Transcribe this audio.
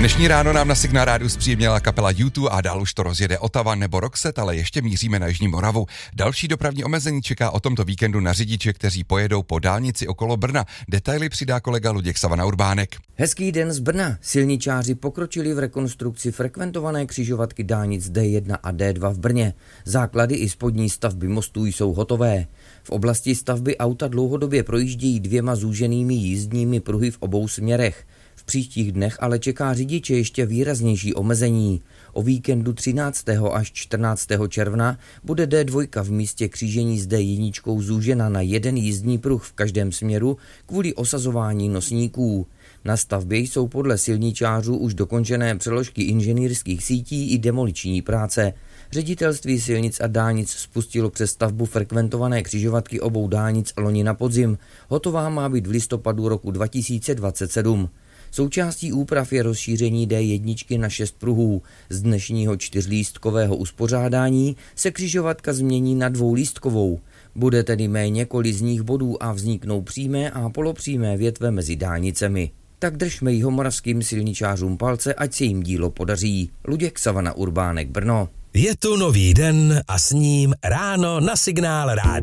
Dnešní ráno nám na Signál rádiu zpříjemnila kapela U2 a dál už to rozjede Otava nebo Roxette, ale ještě míříme na Jižní Moravu. Další dopravní omezení čeká o tomto víkendu na řidiče, kteří pojedou po dálnici okolo Brna. Detaily přidá kolega Luděk Savana Urbánek. Hezký den z Brna. Silničáři pokročili v rekonstrukci frekventované křižovatky dálnic D1 a D2 v Brně. Základy i spodní stavby mostů jsou hotové. V oblasti stavby auta dlouhodobě projíždějí dvěma zúženými jízdními pruhy v obou směrech. V příštích dnech ale čeká řidiče ještě výraznější omezení. O víkendu 13. až 14. června bude D2 v místě křížení s D1 zúžena na jeden jízdní pruh v každém směru kvůli osazování nosníků. Na stavbě jsou podle silničářů už dokončené přeložky inženýrských sítí i demoliční práce. Ředitelství silnic a dálnic spustilo přestavbu frekventované křižovatky obou dálnic loni na podzim. Hotová má být v listopadu roku 2027. Součástí úprav je rozšíření D1 na 6 pruhů. Z dnešního 4lístkového uspořádání se křižovatka změní na 2lístkovou. Bude tedy méně kolizních bodů a vzniknou přímé a polopřímé větve mezi dálnicemi. Tak držme jihomoravským silničářům palce, ať se jim dílo podaří. Luděk Savana Urbánek, Brno. Je tu nový den a s ním ráno na Signál rádia.